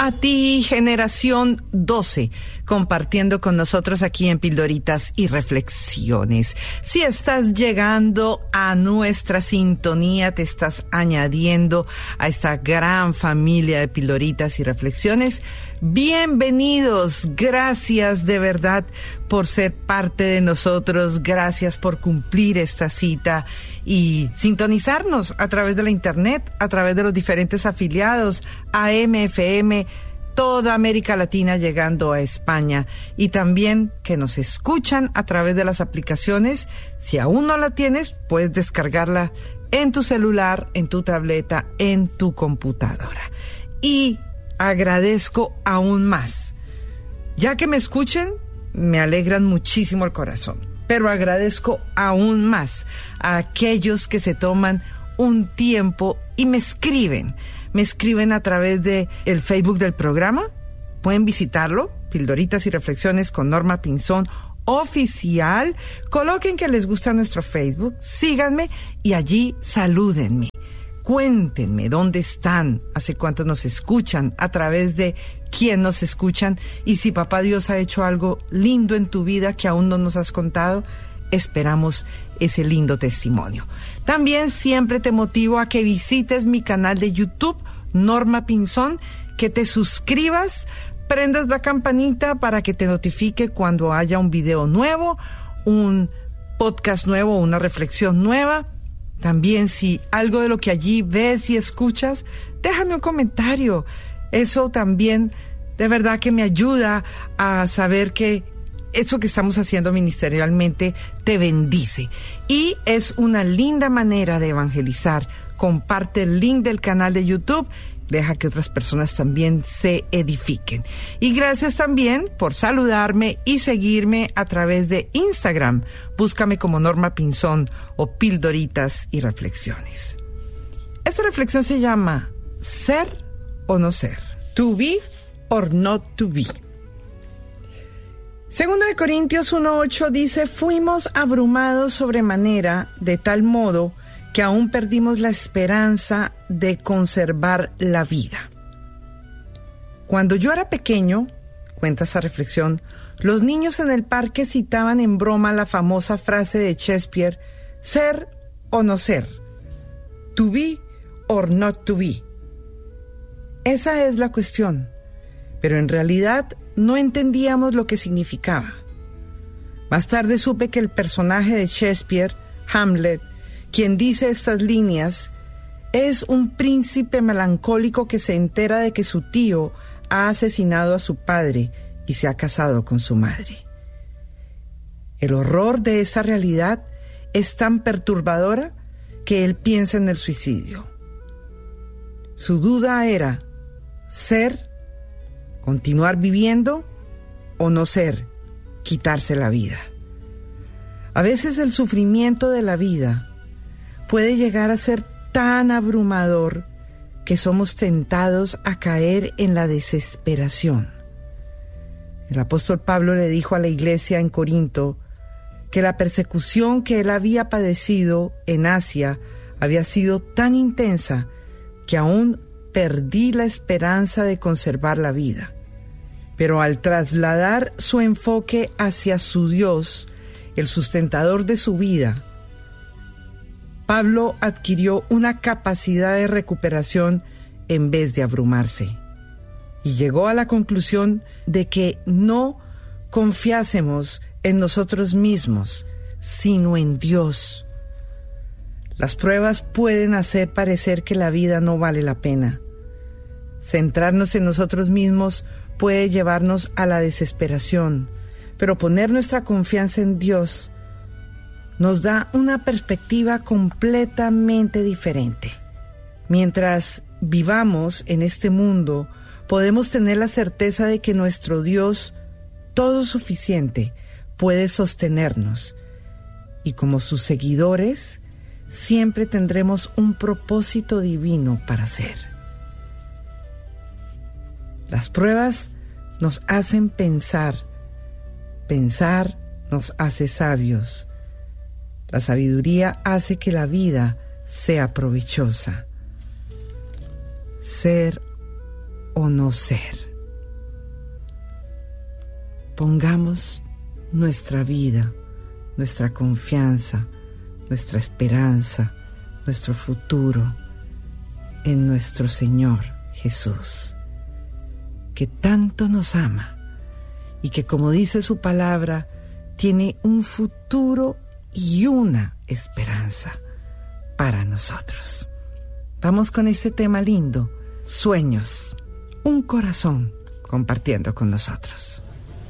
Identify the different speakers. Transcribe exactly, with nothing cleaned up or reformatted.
Speaker 1: A ti, generación doce, compartiendo con nosotros aquí en Pildoritas y Reflexiones. Si estás llegando a nuestra sintonía, te estás añadiendo a esta gran familia de Pildoritas y Reflexiones, bienvenidos. Gracias de verdad por ser parte de nosotros. Gracias por cumplir esta cita y sintonizarnos a través de la internet, a través de los diferentes afiliados, A M, F M, toda América Latina llegando a España, y también que nos escuchan a través de las aplicaciones. Si aún no la tienes, puedes descargarla en tu celular, en tu tableta, en tu computadora. Y agradezco aún más. Ya que me escuchen, me alegran muchísimo el corazón, pero agradezco aún más a aquellos que se toman un tiempo y me escriben. Me escriben a través de el Facebook del programa. Pueden visitarlo, Pildoritas y Reflexiones con Norma Pinzón Oficial. Coloquen que les gusta nuestro Facebook, síganme y allí salúdenme. Cuéntenme dónde están, hace cuánto nos escuchan, a través de quién nos escuchan, y si Papá Dios ha hecho algo lindo en tu vida que aún no nos has contado, esperamos ese lindo testimonio. También siempre te motivo a que visites mi canal de YouTube, Norma Pinzón, que te suscribas, prendas la campanita para que te notifique cuando haya un video nuevo, un podcast nuevo, una reflexión nueva. También si algo de lo que allí ves y escuchas, déjame un comentario. Eso también de verdad que me ayuda a saber que eso que estamos haciendo ministerialmente te bendice. Y es una linda manera de evangelizar. Comparte el link del canal de YouTube. Deja que otras personas también se edifiquen. Y gracias también por saludarme y seguirme a través de Instagram. Búscame como Norma Pinzón o Pildoritas y Reflexiones. Esta reflexión se llama ¿Ser o no ser? To be or not to be. Segunda de Corintios uno ocho dice: fuimos abrumados sobremanera de tal modo que aún perdimos la esperanza de conservar la vida. Cuando yo era pequeño, cuenta esa reflexión, los niños en el parque citaban en broma la famosa frase de Shakespeare: ser o no ser, to be or not to be. Esa es la cuestión, pero en realidad no entendíamos lo que significaba. Más tarde supe que el personaje de Shakespeare, Hamlet, quien dice estas líneas, es un príncipe melancólico que se entera de que su tío ha asesinado a su padre y se ha casado con su madre. El horror de esa realidad es tan perturbadora que él piensa en el suicidio. Su duda era ser, continuar viviendo, o no ser, quitarse la vida. A veces el sufrimiento de la vida puede llegar a ser tan abrumador que somos tentados a caer en la desesperación. El apóstol Pablo le dijo a la iglesia en Corinto que la persecución que él había padecido en Asia había sido tan intensa que aún perdí la esperanza de conservar la vida. Pero al trasladar su enfoque hacia su Dios, el sustentador de su vida, Pablo adquirió una capacidad de recuperación en vez de abrumarse, y llegó a la conclusión de que no confiásemos en nosotros mismos, sino en Dios. Las pruebas pueden hacer parecer que la vida no vale la pena. Centrarnos en nosotros mismos puede llevarnos a la desesperación, pero poner nuestra confianza en Dios nos da una perspectiva completamente diferente. Mientras vivamos en este mundo, podemos tener la certeza de que nuestro Dios, todo suficiente, puede sostenernos. Y como sus seguidores, siempre tendremos un propósito divino para hacer. Las pruebas nos hacen pensar. Pensar nos hace sabios. La sabiduría hace que la vida sea provechosa. Ser o no ser. Pongamos nuestra vida, nuestra confianza, nuestra esperanza, nuestro futuro en nuestro Señor Jesús, que tanto nos ama y que, como dice su palabra, tiene un futuro y una esperanza para nosotros. Vamos con este tema lindo, sueños, un corazón compartiendo con nosotros.